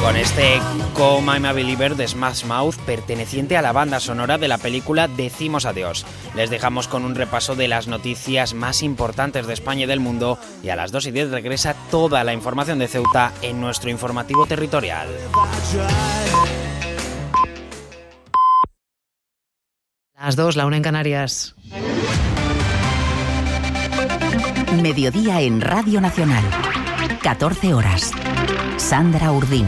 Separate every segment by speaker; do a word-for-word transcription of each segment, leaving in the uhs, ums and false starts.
Speaker 1: Con este Come I'm a Believer de Smash Mouth, perteneciente a la banda sonora de la película Decimos Adiós. Les dejamos con un repaso de las noticias más importantes de España y del mundo, y a las dos y diez regresa toda la información de Ceuta en nuestro informativo territorial.
Speaker 2: Las dos, la una en Canarias.
Speaker 3: Mediodía en Radio Nacional. catorce horas. Sandra Urdín.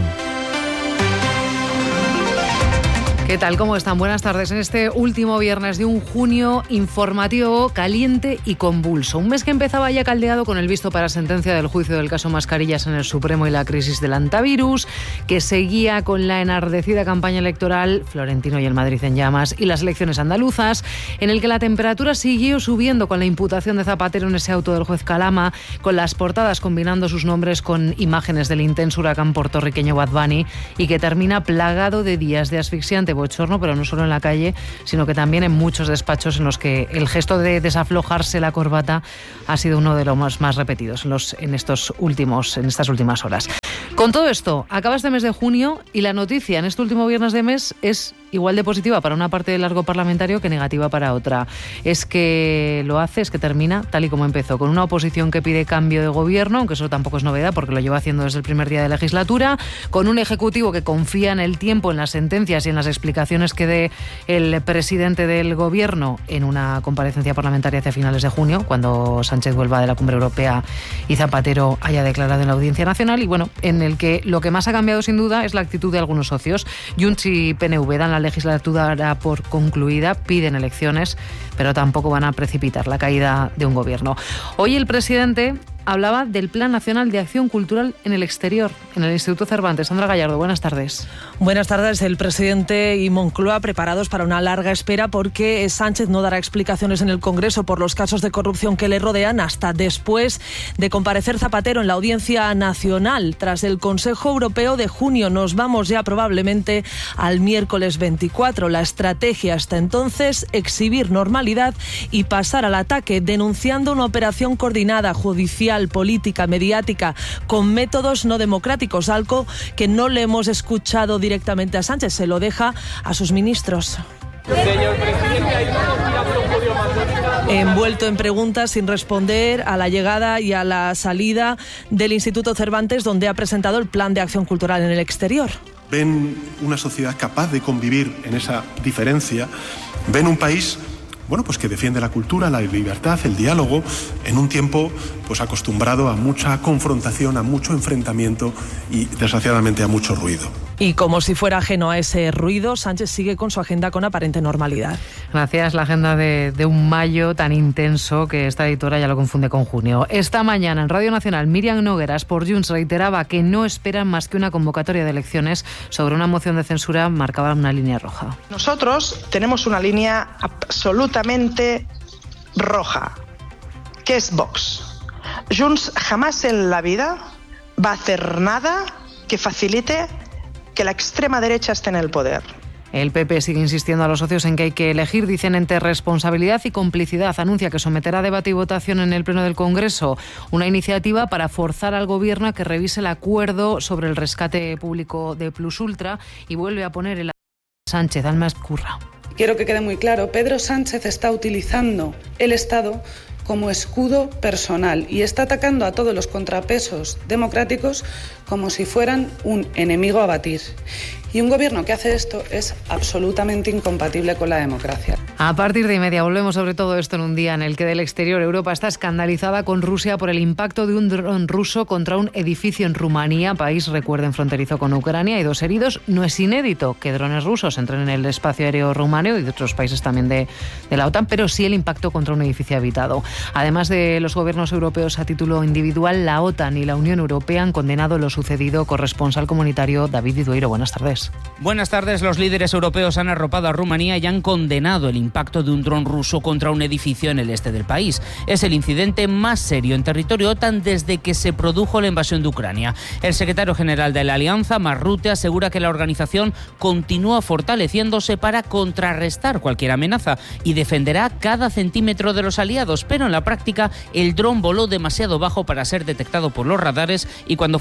Speaker 2: ¿Qué tal? ¿Cómo están? Buenas tardes. En este último viernes de un junio informativo caliente y convulso. Un mes que empezaba ya caldeado con el visto para sentencia del juicio del caso Mascarillas en el Supremo y la crisis del antivirus, que seguía con la enardecida campaña electoral, Florentino y el Madrid en llamas, y las elecciones andaluzas, en el que la temperatura siguió subiendo con la imputación de Zapatero en ese auto del juez Calama, con las portadas combinando sus nombres con imágenes del intenso huracán puertorriqueño Bad Bunny, y que termina plagado de días de asfixiante bochorno, pero no solo en la calle, sino que también en muchos despachos en los que el gesto de desaflojarse la corbata ha sido uno de los más, más repetidos en, los, en, estos últimos, en estas últimas horas. Con todo esto, acaba este mes de junio y la noticia en este último viernes de mes es igual de positiva para una parte del largo parlamentario que negativa para otra. Es que lo hace, es que termina tal y como empezó, con una oposición que pide cambio de gobierno, aunque eso tampoco es novedad porque lo lleva haciendo desde el primer día de legislatura, con un ejecutivo que confía en el tiempo, en las sentencias y en las explicaciones que dé el presidente del gobierno en una comparecencia parlamentaria hacia finales de junio, cuando Sánchez vuelva de la Cumbre Europea y Zapatero haya declarado en la Audiencia Nacional, y bueno, en el que lo que más ha cambiado sin duda es la actitud de algunos socios. Junts y P N V dan la legislatura por concluida, piden elecciones, pero tampoco van a precipitar la caída de un gobierno. Hoy el presidente hablaba del Plan Nacional de Acción Cultural en el Exterior, en el Instituto Cervantes. Sandra Gallardo, buenas tardes.
Speaker 4: Buenas tardes. El presidente y Moncloa preparados para una larga espera porque Sánchez no dará explicaciones en el Congreso por los casos de corrupción que le rodean hasta después de comparecer Zapatero en la Audiencia Nacional. Tras el Consejo Europeo de junio nos vamos ya probablemente al miércoles veinticuatro. La estrategia hasta entonces, exhibir normalidad y pasar al ataque, denunciando una operación coordinada judicial, política, mediática, con métodos no democráticos, algo que no le hemos escuchado directamente a Sánchez, se lo deja a sus ministros.
Speaker 5: Señor presidente, hay
Speaker 4: envuelto en preguntas sin responder a la llegada y a la salida del Instituto Cervantes, donde ha presentado el Plan de Acción Cultural en el Exterior.
Speaker 6: Ven una sociedad capaz de convivir en esa diferencia, ven un país bueno, pues que defiende la cultura, la libertad, el diálogo, en un tiempo pues acostumbrado a mucha confrontación, a mucho enfrentamiento y desgraciadamente a mucho ruido.
Speaker 4: Y como si fuera ajeno a ese ruido, Sánchez sigue con su agenda con aparente normalidad.
Speaker 2: Gracias, la agenda de, de un mayo tan intenso que esta editora ya lo confunde con junio. Esta mañana en Radio Nacional, Míriam Nogueras por Junts reiteraba que no esperan más que una convocatoria de elecciones sobre una moción de censura, marcaba una línea roja.
Speaker 7: Nosotros tenemos una línea absolutamente roja, que es Vox. Junts jamás en la vida va a hacer nada que facilite que la extrema derecha esté en el poder.
Speaker 2: El P P sigue insistiendo a los socios en que hay que elegir, dicen, entre responsabilidad y complicidad. Anuncia que someterá a debate y votación en el Pleno del Congreso una iniciativa para forzar al Gobierno a que revise el acuerdo sobre el rescate público de Plus Ultra y vuelve a poner el Sánchez. Alma Escurra.
Speaker 8: Quiero que quede muy claro, Pedro Sánchez está utilizando el Estado como escudo personal y está atacando a todos los contrapesos democráticos como si fueran un enemigo a batir. Y un gobierno que hace esto es absolutamente incompatible con la democracia.
Speaker 2: A partir de media volvemos sobre todo esto en un día en el que del exterior Europa está escandalizada con Rusia por el impacto de un dron ruso contra un edificio en Rumanía, país, recuerden, fronterizo con Ucrania. Hay dos heridos. No es inédito que drones rusos entren en el espacio aéreo rumano y de otros países también de, de la OTAN, pero sí el impacto contra un edificio habitado. Además de los gobiernos europeos a título individual, la OTAN y la Unión Europea han condenado lo sucedido. Corresponsal comunitario David Didueiro, buenas tardes.
Speaker 9: Buenas tardes. Los líderes europeos han arropado a Rumanía y han condenado el impacto de un dron ruso contra un edificio en el este del país. Es el incidente más serio en territorio OTAN desde que se produjo la invasión de Ucrania. El secretario general de la Alianza, Mark Rutte, asegura que la organización continúa fortaleciéndose para contrarrestar cualquier amenaza y defenderá cada centímetro de los aliados, pero en la práctica el dron voló demasiado bajo para ser detectado por los radares y cuando fue visto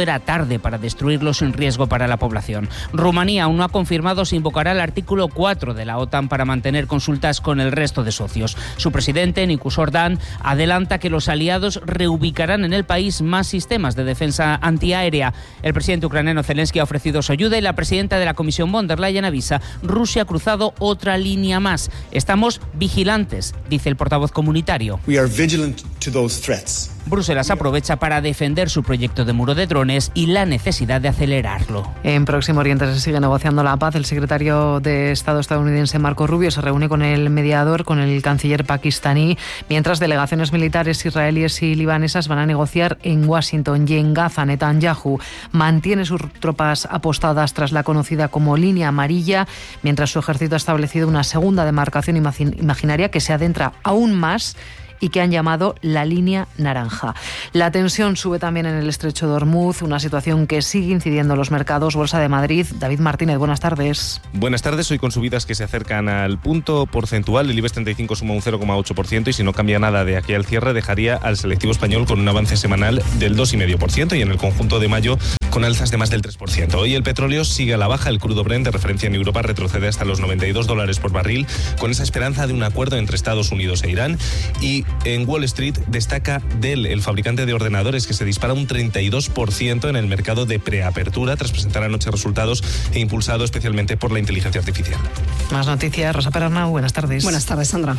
Speaker 9: era tarde para destruirlo sin riesgo para la población. Rumanía aún no ha confirmado si invocará el artículo cuatro de la OTAN para mantener consultas con el resto de socios. Su presidente, Nicu Orban, adelanta que los aliados reubicarán en el país más sistemas de defensa antiaérea. El presidente ucraniano Zelensky ha ofrecido su ayuda y la presidenta de la Comisión von der Leyen avisa: Rusia ha cruzado otra línea más. Estamos vigilantes, dice el portavoz comunitario.
Speaker 10: We are vigilant to those threats.
Speaker 9: Bruselas aprovecha para defender su proyecto de muro de drones y la necesidad de acelerarlo.
Speaker 2: En Próximo Oriente se sigue negociando la paz. El secretario de Estado estadounidense Marco Rubio se reúne con el mediador, con el canciller pakistaní, mientras delegaciones militares israelíes y libanesas van a negociar en Washington. Y en Gaza, Netanyahu mantiene sus tropas apostadas tras la conocida como línea amarilla, mientras su ejército ha establecido una segunda demarcación imaginaria que se adentra aún más y que han llamado la línea naranja. La tensión sube también en el estrecho de Hormuz, una situación que sigue incidiendo en los mercados. Bolsa de Madrid, David Martínez, buenas tardes.
Speaker 11: Buenas tardes, hoy con subidas que se acercan al punto porcentual. El IBEX treinta y cinco suma un cero coma ocho por ciento y si no cambia nada de aquí al cierre dejaría al selectivo español con un avance semanal del dos coma cinco por ciento y en el conjunto de mayo con alzas de más del tres por ciento. Hoy el petróleo sigue a la baja, el crudo Brent de referencia en Europa retrocede hasta los noventa y dos dólares por barril con esa esperanza de un acuerdo entre Estados Unidos e Irán. Y en Wall Street destaca Dell, el fabricante de ordenadores, que se dispara un treinta y dos por ciento en el mercado de preapertura tras presentar anoche resultados e impulsado especialmente por la inteligencia artificial.
Speaker 2: Más noticias, Rosa Perarnau, buenas tardes.
Speaker 12: Buenas tardes, Sandra.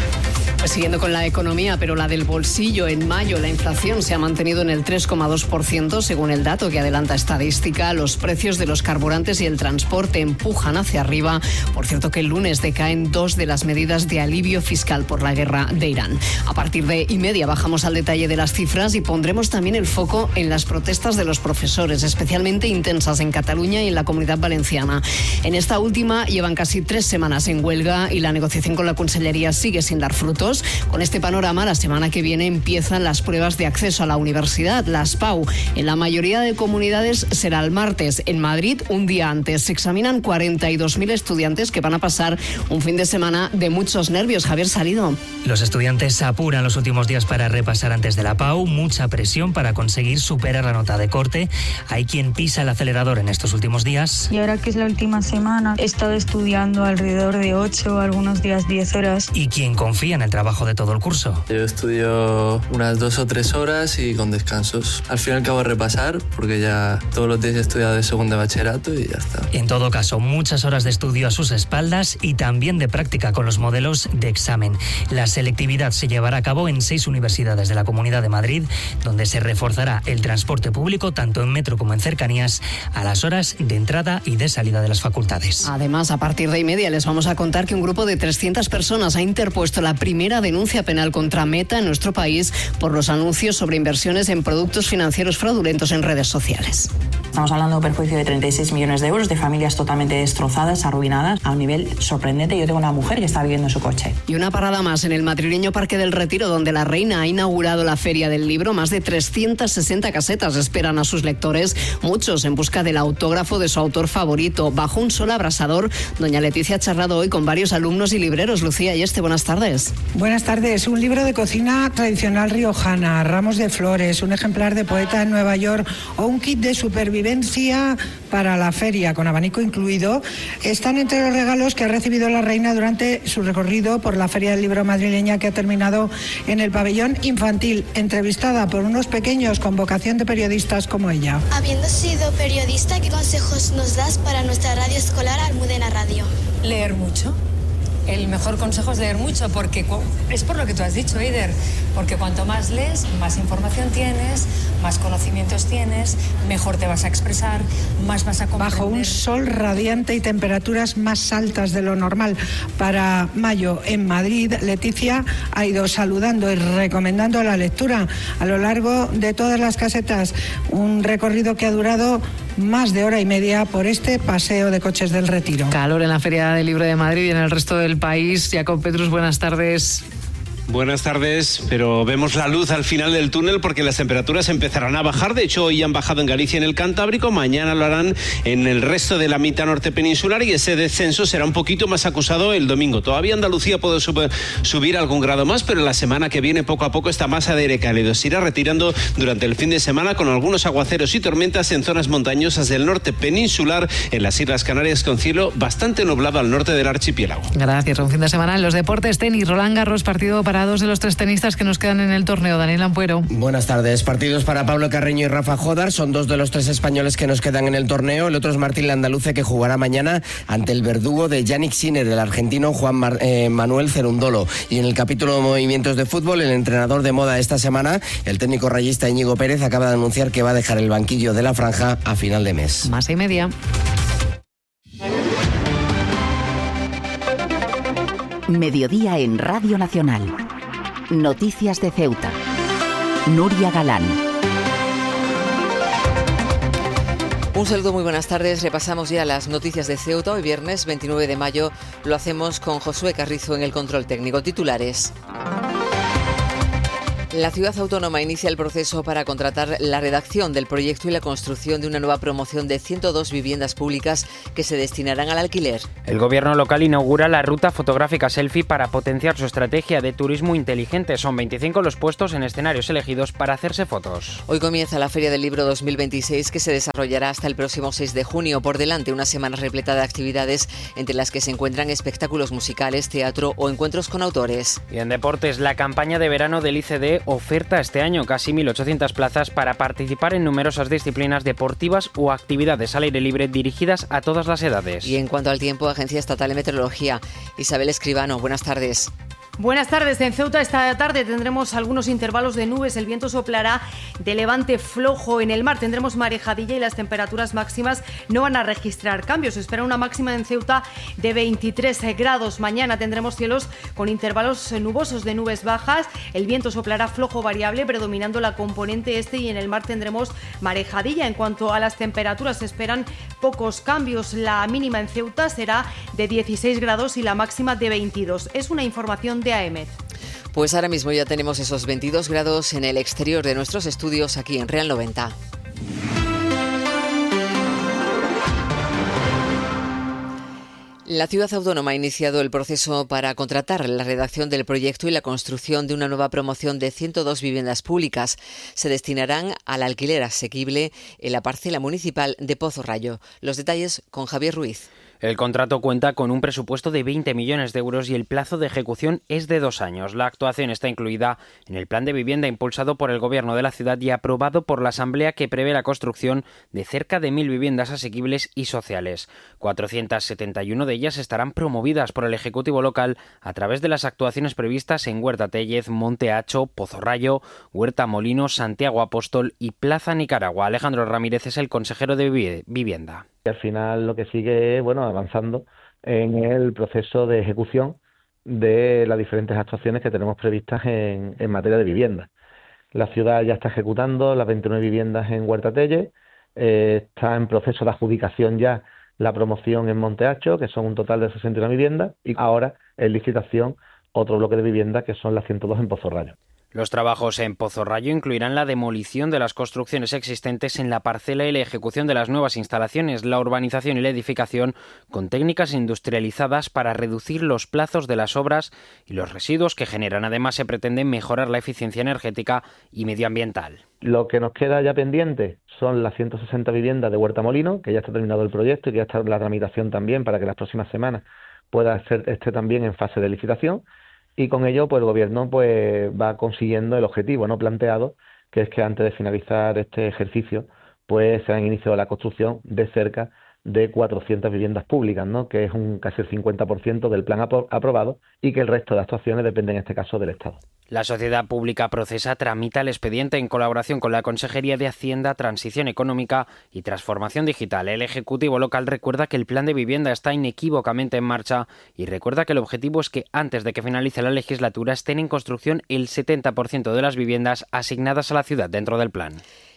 Speaker 12: Pues siguiendo con la economía, pero la del bolsillo, en mayo la inflación se ha mantenido en el tres coma dos por ciento, según el dato que adelanta Estadística. Los precios de los carburantes y el transporte empujan hacia arriba. Por cierto que el lunes decaen dos de las medidas de alivio fiscal por la guerra de Irán. A partir de y media bajamos al detalle de las cifras y pondremos también el foco en las protestas de los profesores, especialmente intensas en Cataluña y en la Comunidad Valenciana. En esta última llevan casi tres semanas en huelga y la negociación con la Consellería sigue sin dar frutos. Con este panorama, la semana que viene empiezan las pruebas de acceso a la universidad, las P A U. En la mayoría de comunidades será el martes. En Madrid, un día antes. Se examinan cuarenta y dos mil estudiantes que van a pasar un fin de semana de muchos nervios. Javier Salido.
Speaker 13: Los estudiantes apuran los últimos días para repasar antes de la P A U. Mucha presión para conseguir superar la nota de corte. Hay quien pisa el acelerador en estos últimos días.
Speaker 14: Y ahora que es la última semana, he estado estudiando alrededor de ocho, algunos días diez horas.
Speaker 13: Y quien confía en el trabajo de todo el curso.
Speaker 15: Yo estudio unas dos o tres horas y con descansos. Al fin y al cabo repasar, porque ya todos los días he estudiado de segundo de bachillerato y ya está.
Speaker 13: En todo caso, muchas horas de estudio a sus espaldas y también de práctica con los modelos de examen. La selectividad se llevará a cabo en seis universidades de la Comunidad de Madrid, donde se reforzará el transporte público, tanto en metro como en cercanías, a las horas de entrada y de salida de las facultades.
Speaker 12: Además, a partir de y media les vamos a contar que un grupo de trescientas personas ha interpuesto la primera denuncia penal contra Meta en nuestro país por los anuncios sobre inversiones en productos financieros fraudulentos en redes sociales.
Speaker 16: Estamos hablando de un perjuicio de treinta y seis millones de euros, de familias totalmente destrozadas, arruinadas, a un nivel sorprendente. Yo tengo una mujer que está viviendo en su coche.
Speaker 12: Y una parada más en el madrileño Parque del Retiro, donde la reina ha inaugurado la Feria del Libro. Más de trescientas sesenta casetas esperan a sus lectores, muchos en busca del autógrafo de su autor favorito. Bajo un sol abrasador, doña Leticia ha charlado hoy con varios alumnos y libreros. Lucía y este, buenas tardes.
Speaker 17: Buenas tardes. Un libro de cocina tradicional riojana, ramos de flores, un ejemplar de Poeta en Nueva York o un kit de supervivencia para la feria, con abanico incluido, están entre los regalos que ha recibido la reina durante su recorrido por la Feria del Libro madrileña, que ha terminado en el pabellón infantil, entrevistada por unos pequeños con vocación de periodistas como ella.
Speaker 18: Habiendo sido periodista, ¿qué consejos nos das para nuestra radio escolar Almudena Radio?
Speaker 19: Leer mucho. El mejor consejo es leer mucho, porque es por lo que tú has dicho, Eider, porque cuanto más lees, más información tienes, más conocimientos tienes, mejor te vas a expresar, más vas a comprender.
Speaker 17: Bajo un sol radiante y temperaturas más altas de lo normal para mayo en Madrid, Leticia ha ido saludando y recomendando la lectura a lo largo de todas las casetas, un recorrido que ha durado más de hora y media por este paseo de coches del Retiro.
Speaker 2: Calor en la Feria del Libro de Madrid y en el resto del país. Jacob Petrus, buenas tardes.
Speaker 20: Buenas tardes, pero vemos la luz al final del túnel porque las temperaturas empezarán a bajar. De hecho, hoy han bajado en Galicia y en el Cantábrico, mañana lo harán en el resto de la mitad norte peninsular y ese descenso será un poquito más acusado el domingo. Todavía Andalucía puede sub- subir algún grado más, pero la semana que viene poco a poco esta masa de aire cálido se irá retirando durante el fin de semana con algunos aguaceros y tormentas en zonas montañosas del norte peninsular, en las Islas Canarias, con cielo bastante nublado al norte del archipiélago.
Speaker 2: Gracias. Un fin de semana en los deportes. Tenis, Roland Garros, partido para dos de los tres tenistas que nos quedan en el torneo. Daniel Ampuero.
Speaker 21: Buenas tardes. Partidos para Pablo Carreño y Rafa Jodar. Son dos de los tres españoles que nos quedan en el torneo. El otro es Martín Landaluce, que jugará mañana ante el verdugo de Yannick Sinner, el argentino Juan Mar- eh, Manuel Cerundolo. Y en el capítulo de movimientos de fútbol, el entrenador de moda esta semana, el técnico rayista Íñigo Pérez, acaba de anunciar que va a dejar el banquillo de la franja a final de mes.
Speaker 2: Más y media.
Speaker 3: Mediodía en Radio Nacional. Noticias de Ceuta. Nuria Galán.
Speaker 22: Un saludo, muy buenas tardes. Repasamos ya las noticias de Ceuta. Hoy viernes veintinueve de mayo lo hacemos con Josué Carrizo en el control técnico. Titulares. La ciudad autónoma inicia el proceso para contratar la redacción del proyecto y la construcción de una nueva promoción de ciento dos viviendas públicas que se destinarán al alquiler.
Speaker 1: El gobierno local inaugura la ruta fotográfica selfie para potenciar su estrategia de turismo inteligente. Son veinticinco los puestos en escenarios elegidos para hacerse fotos.
Speaker 22: Hoy comienza la Feria del Libro dos mil veintiséis, que se desarrollará hasta el próximo seis de junio. Por delante, una semana repleta de actividades, entre las que se encuentran espectáculos musicales, teatro o encuentros con autores.
Speaker 1: Y en deportes, la campaña de verano del I C D oferta este año casi mil ochocientas plazas para participar en numerosas disciplinas deportivas o actividades al aire libre dirigidas a todas las edades.
Speaker 22: Y en cuanto al tiempo, Agencia Estatal de Meteorología. Isabel Escribano, buenas tardes.
Speaker 23: Buenas tardes. En Ceuta esta tarde tendremos algunos intervalos de nubes. El viento soplará de levante flojo. En el mar tendremos marejadilla y las temperaturas máximas no van a registrar cambios. Se espera una máxima en Ceuta de veintitrés grados. Mañana tendremos cielos con intervalos nubosos de nubes bajas. El viento soplará flojo variable, predominando la componente este, y en el mar tendremos marejadilla. En cuanto a las temperaturas, se esperan pocos cambios. La mínima en Ceuta será de dieciséis grados y la máxima de veintidós. Es una información de A E M E T.
Speaker 22: Pues ahora mismo ya tenemos esos veintidós grados en el exterior de nuestros estudios aquí en Real noventa. La ciudad autónoma ha iniciado el proceso para contratar la redacción del proyecto y la construcción de una nueva promoción de ciento dos viviendas públicas. Se destinarán al alquiler asequible en la parcela municipal de Pozo Rayo. Los detalles con Javier Ruiz.
Speaker 1: El contrato cuenta con un presupuesto de veinte millones de euros y el plazo de ejecución es de dos años. La actuación está incluida en el plan de vivienda impulsado por el Gobierno de la ciudad y aprobado por la Asamblea, que prevé la construcción de cerca de mil viviendas asequibles y sociales. cuatrocientas setenta y una de ellas estarán promovidas por el Ejecutivo local a través de las actuaciones previstas en Huerta Téllez, Monte Hacho, Pozo Rayo, Huerta Molino, Santiago Apóstol y Plaza Nicaragua. Alejandro Ramírez es el consejero de Vivienda.
Speaker 24: Al final lo que sigue es, bueno, avanzando en el proceso de ejecución de las diferentes actuaciones que tenemos previstas en, en materia de vivienda. La ciudad ya está ejecutando las veintinueve viviendas en Huerta Téllez, eh, está en proceso de adjudicación ya la promoción en Monte Hacho, que son un total de sesenta y una viviendas, y ahora en licitación otro bloque de viviendas que son las ciento dos en Pozo Rayo.
Speaker 1: Los trabajos en Pozo Rayo incluirán la demolición de las construcciones existentes en la parcela y la ejecución de las nuevas instalaciones, la urbanización y la edificación con técnicas industrializadas para reducir los plazos de las obras y los residuos que generan. Además, se pretende mejorar la eficiencia energética y medioambiental.
Speaker 24: Lo que nos queda ya pendiente son las ciento sesenta viviendas de Huerta Molino, que ya está terminado el proyecto y que ya está la tramitación también para que las próximas semanas pueda ser esté también en fase de licitación. Y con ello, pues el Gobierno pues va consiguiendo el objetivo no planteado, que es que antes de finalizar este ejercicio, pues se han iniciado la construcción de cerca de cuatrocientas viviendas públicas, ¿no? Que es un casi el cincuenta por ciento del plan apro- aprobado y que el resto de actuaciones dependen en este caso del Estado.
Speaker 1: La Sociedad Pública Procesa tramita el expediente en colaboración con la Consejería de Hacienda, Transición Económica y Transformación Digital. El Ejecutivo local recuerda que el plan de vivienda está inequívocamente en marcha y recuerda que el objetivo es que antes de que finalice la legislatura estén en construcción el setenta por ciento de las viviendas asignadas a la ciudad dentro del plan.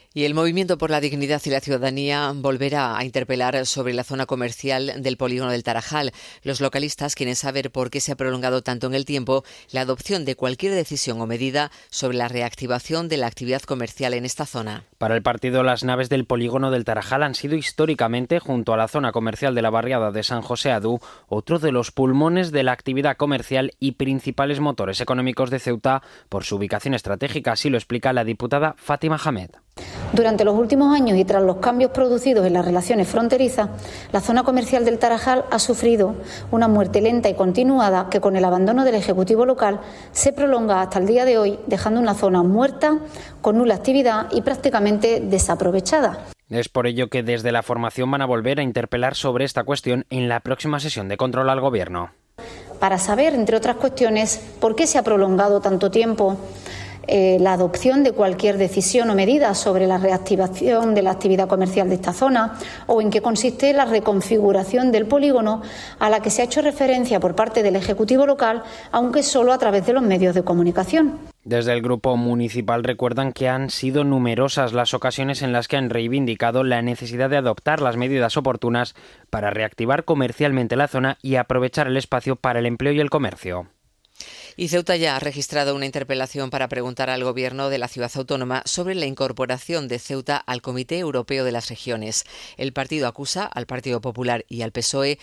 Speaker 22: Y el Movimiento por la Dignidad y la Ciudadanía volverá a interpelar sobre la zona comercial del polígono del Tarajal. Los localistas quieren saber por qué se ha prolongado tanto en el tiempo la adopción de cualquier decisión o medida sobre la reactivación de la actividad comercial en esta zona.
Speaker 1: Para el partido, las naves del polígono del Tarajal han sido históricamente, junto a la zona comercial de la barriada de San José Adú, otro de los pulmones de la actividad comercial y principales motores económicos de Ceuta por su ubicación estratégica, así lo explica la diputada Fátima Hamed.
Speaker 4: Durante los últimos años y tras los cambios producidos en las relaciones fronterizas, la zona comercial del Tarajal ha sufrido una muerte lenta y continuada que con el abandono del Ejecutivo local se prolonga hasta el día de hoy, dejando una zona muerta, con nula actividad y prácticamente desaprovechada.
Speaker 1: Es por ello que desde la formación van a volver a interpelar sobre esta cuestión en la próxima sesión de control al Gobierno.
Speaker 4: Para saber, entre otras cuestiones, por qué se ha prolongado tanto tiempo Eh, la adopción de cualquier decisión o medida sobre la reactivación de la actividad comercial de esta zona o en qué consiste la reconfiguración del polígono a la que se ha hecho referencia por parte del Ejecutivo local, aunque solo a través de los medios de comunicación.
Speaker 1: Desde el grupo municipal recuerdan que han sido numerosas las ocasiones en las que han reivindicado la necesidad de adoptar las medidas oportunas para reactivar comercialmente la zona y aprovechar el espacio para el empleo y el comercio.
Speaker 22: Y Ceuta ya ha registrado una interpelación para preguntar al Gobierno de la ciudad autónoma sobre la incorporación de Ceuta al Comité Europeo de las Regiones. El partido acusa al Partido Popular y al P S O E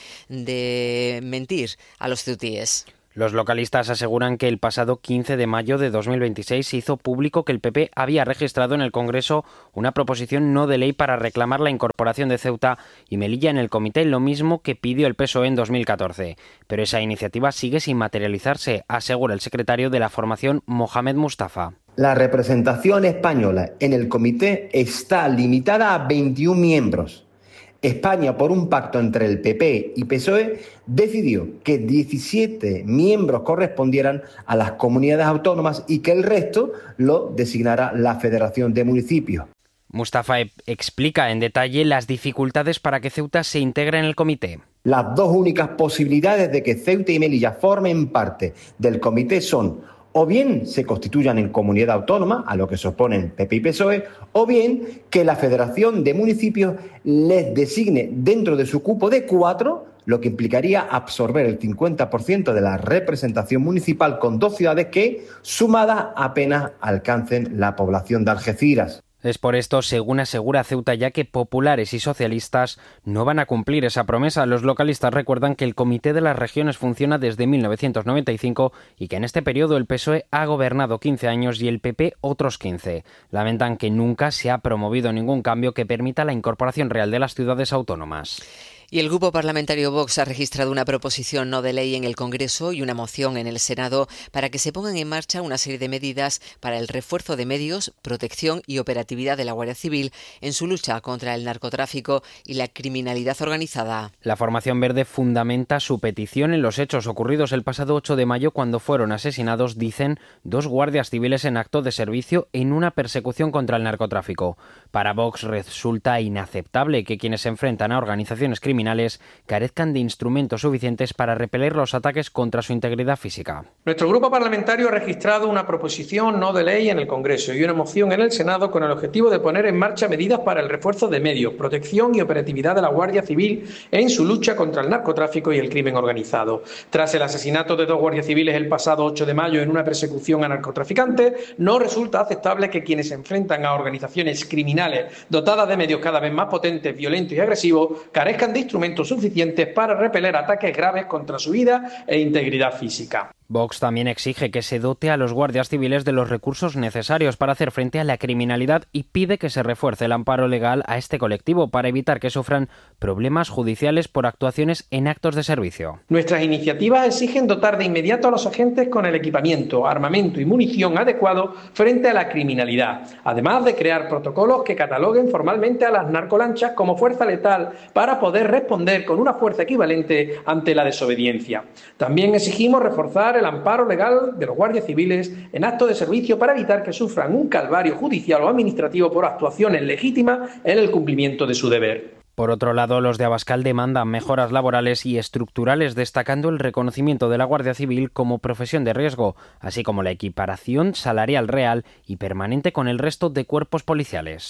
Speaker 22: de mentir a los ceutíes.
Speaker 1: Los localistas aseguran que el pasado quince de mayo de dos mil veintiséis se hizo público que el P P había registrado en el Congreso una proposición no de ley para reclamar la incorporación de Ceuta y Melilla en el comité, lo mismo que pidió el P S O E en dos mil catorce. Pero esa iniciativa sigue sin materializarse, asegura el secretario de la formación, Mohamed Mustafa.
Speaker 5: La representación española en el comité está limitada a veintiún miembros. España, por un pacto entre el P P y P S O E, decidió que diecisiete miembros correspondieran a las comunidades autónomas y que el resto lo designara la Federación de Municipios.
Speaker 1: Mustafa explica en detalle las dificultades para que Ceuta se integre en el comité.
Speaker 5: Las dos únicas posibilidades de que Ceuta y Melilla formen parte del comité son: o bien se constituyan en comunidad autónoma, a lo que se oponen P P y P S O E, o bien que la Federación de Municipios les designe dentro de su cupo de cuatro, lo que implicaría absorber el cincuenta por ciento de la representación municipal con dos ciudades que, sumadas, apenas alcancen la población de Algeciras.
Speaker 1: Es por esto, según asegura Ceuta ya, que populares y socialistas no van a cumplir esa promesa. Los localistas recuerdan que el Comité de las Regiones funciona desde mil novecientos noventa y cinco y que en este periodo el P S O E ha gobernado quince años y el P P otros quince. Lamentan que nunca se ha promovido ningún cambio que permita la incorporación real de las ciudades autónomas.
Speaker 22: Y el Grupo Parlamentario Vox ha registrado una proposición no de ley en el Congreso y una moción en el Senado para que se pongan en marcha una serie de medidas para el refuerzo de medios, protección y operatividad de la Guardia Civil en su lucha contra el narcotráfico y la criminalidad organizada.
Speaker 1: La formación verde fundamenta su petición en los hechos ocurridos el pasado ocho de mayo cuando fueron asesinados, dicen, dos guardias civiles en acto de servicio en una persecución contra el narcotráfico. Para Vox resulta inaceptable que quienes se enfrentan a organizaciones criminales criminales carezcan de instrumentos suficientes para repeler los ataques contra su integridad física.
Speaker 6: Nuestro grupo parlamentario ha registrado una proposición no de ley en el Congreso y una moción en el Senado con el objetivo de poner en marcha medidas para el refuerzo de medios, protección y operatividad de la Guardia Civil en su lucha contra el narcotráfico y el crimen organizado. Tras el asesinato de dos guardias civiles el pasado ocho de mayo en una persecución a narcotraficantes, no resulta aceptable que quienes se enfrentan a organizaciones criminales dotadas de medios cada vez más potentes, violentos y agresivos carezcan de instrumentos suficientes para repeler ataques graves contra su vida e integridad física.
Speaker 1: Vox también exige que se dote a los guardias civiles de los recursos necesarios para hacer frente a la criminalidad y pide que se refuerce el amparo legal a este colectivo para evitar que sufran problemas judiciales por actuaciones en actos de servicio.
Speaker 6: Nuestras iniciativas exigen dotar de inmediato a los agentes con el equipamiento, armamento y munición adecuado frente a la criminalidad, además de crear protocolos que cataloguen formalmente a las narcolanchas como fuerza letal para poder responder con una fuerza equivalente ante la desobediencia. También exigimos reforzar el amparo legal de los guardias civiles en actos de servicio para evitar que sufran un calvario judicial o administrativo por actuaciones legítimas en el cumplimiento de su deber.
Speaker 1: Por otro lado, los de Abascal demandan mejoras laborales y estructurales, destacando el reconocimiento de la Guardia Civil como profesión de riesgo, así como la equiparación salarial real y permanente con el resto de cuerpos policiales.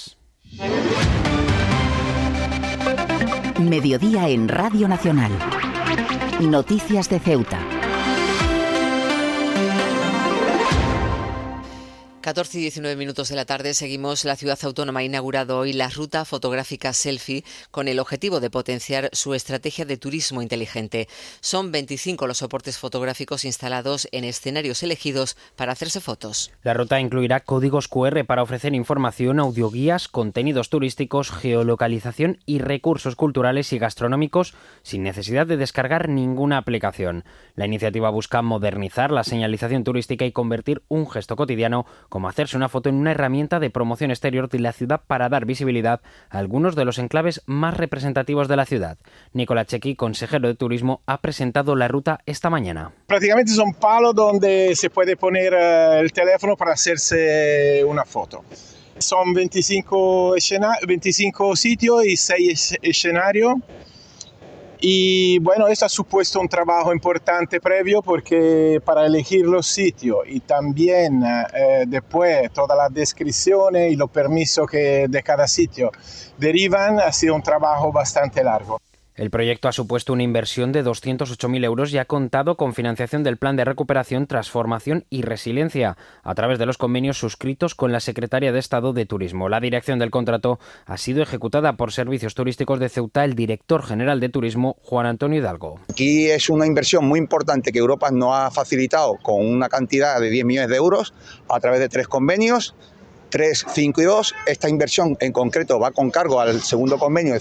Speaker 3: Mediodía en Radio Nacional. Noticias de Ceuta.
Speaker 22: catorce y diecinueve minutos de la tarde, seguimos. La ciudad autónoma ha inaugurado hoy la ruta fotográfica Selfie con el objetivo de potenciar su estrategia de turismo inteligente. Son veinticinco los soportes fotográficos instalados en escenarios elegidos para hacerse fotos.
Speaker 1: La ruta incluirá códigos cu erre para ofrecer información, audioguías, contenidos turísticos, geolocalización y recursos culturales y gastronómicos sin necesidad de descargar ninguna aplicación. La iniciativa busca modernizar la señalización turística y convertir un gesto cotidiano como hacerse una foto en una herramienta de promoción exterior de la ciudad para dar visibilidad a algunos de los enclaves más representativos de la ciudad. Nicolás Chequi, consejero de Turismo, ha presentado la ruta esta mañana.
Speaker 7: Prácticamente son palos donde se puede poner el teléfono para hacerse una foto. Son veinticinco, escena- veinticinco sitios y seis escenarios. Y bueno, esto ha supuesto un trabajo importante previo porque para elegir los sitios y también eh, después todas las descripciones y los permisos que de cada sitio derivan ha sido un trabajo bastante largo.
Speaker 1: El proyecto ha supuesto una inversión de doscientos ocho mil euros y ha contado con financiación del Plan de Recuperación, Transformación y Resiliencia a través de los convenios suscritos con la Secretaría de Estado de Turismo. La dirección del contrato ha sido ejecutada por Servicios Turísticos de Ceuta, el director general de Turismo, Juan Antonio Hidalgo.
Speaker 8: Aquí es una inversión muy importante que Europa nos ha facilitado con una cantidad de diez millones de euros a través de tres convenios. tres, cinco y dos. Esta inversión en concreto va con cargo al segundo convenio de